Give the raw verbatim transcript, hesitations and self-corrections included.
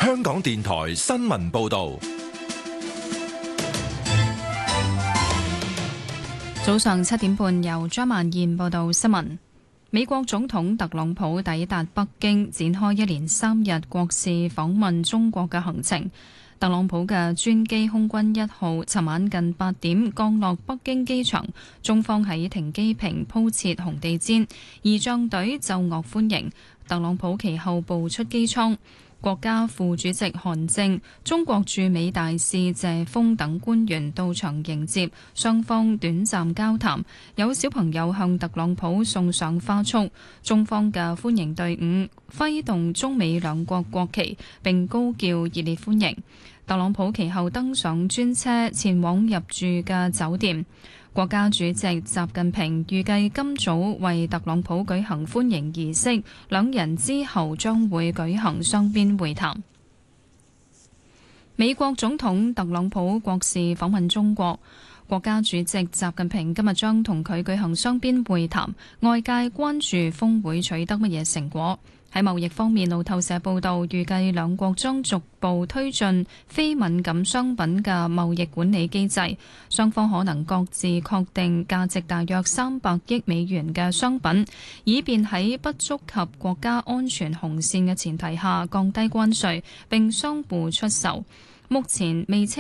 香港電台新聞報道。 早上七點半，由張曼燕報道新聞。美國總統特朗普抵達北京，展開一連三日國事訪問中國嘅行程。特朗普嘅專機空軍一號尋晚近八點降落北京機場，中方喺停機坪鋪設紅地毯，儀仗隊奏樂歡迎。特朗普其後步出機艙。國家副主席韓正、中國駐美大使謝鋒等官員到場迎接，雙方短暫交談，有小朋友向特朗普送上花束。中方嘅歡迎隊伍揮動中美兩國國旗，並高叫熱烈歡迎。特朗普其後登上專車前往入住嘅酒店。國家主席習近平預計今早為特朗普舉行歡迎儀式，兩人之後將會舉行雙邊會談。美國總統特朗普國事訪問中國，國家主席習近平今日將同佢舉行雙邊會談，外界關注峰會取得乜嘢成果。喺貿易方面，路透社報道，預計兩國將逐步推進非敏感商品嘅貿易管理機制，雙方可能各自確定價值大約三百億美元嘅商品，以便喺不觸及國家安全紅線嘅前提下降低關稅，並相互出售。目前未清